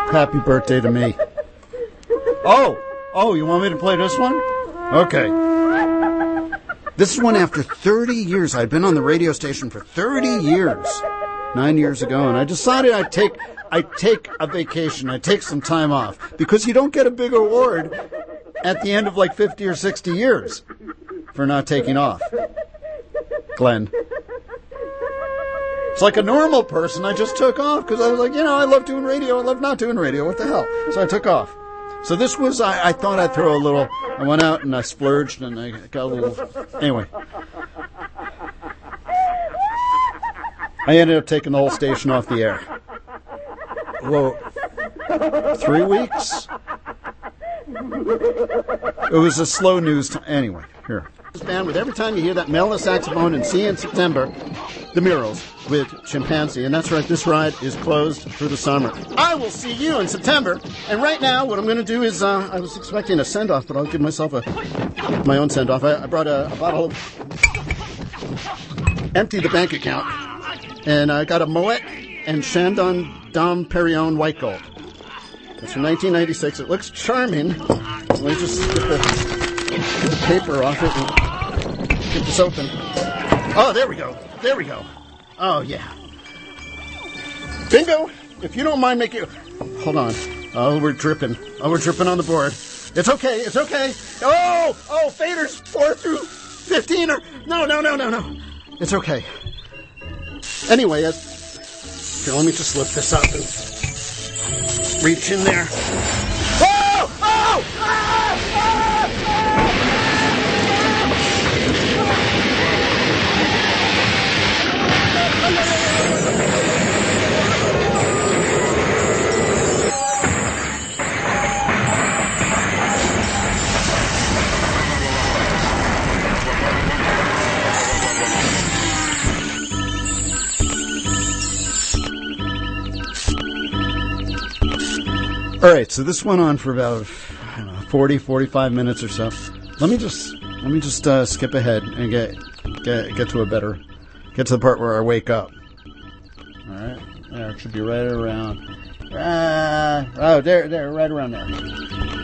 Happy birthday to me. Oh, you want me to play this one? Okay. This is one after 30 years. I'd been on the radio station for 30 years, 9 years ago, and I decided I'd take a vacation. I'd take some time off, because you don't get a big award at the end of like 50 or 60 years for not taking off. Glenn. It's like a normal person. I just took off because I was like, I love doing radio. I love not doing radio. What the hell? So I took off. So this was, I thought I'd throw a little, I went out and I splurged and I got a little, anyway. I ended up taking the whole station off the air. Whoa. 3 weeks? It was a slow news time. Anyway, here. This band, with every time you hear that mellow saxophone and see in September, the Murals with Chimpanzee. And that's right, this ride is closed for the summer. I will see you in September. And right now, what I'm going to do is, I was expecting a send-off, but I'll give myself my own send-off. I brought a bottle of, emptied the bank account, and I got a Moet and Chandon Dom Perignon White Gold. It's from 1996. It looks charming. Let me just get the paper off it and get this open. Oh, there we go. There we go. Oh, yeah. Bingo! If you don't mind making... Hold on. Oh, we're dripping. Oh, we're dripping on the board. It's okay. It's okay. Oh, faders 4 through 15 are... No. It's okay. Anyway, here, let me just lift this up and reach in there. All right, so this went on for about 40, 45 minutes or so. Let me just skip ahead and get to the part where I wake up. All right, there, it should be right around. There, right around there.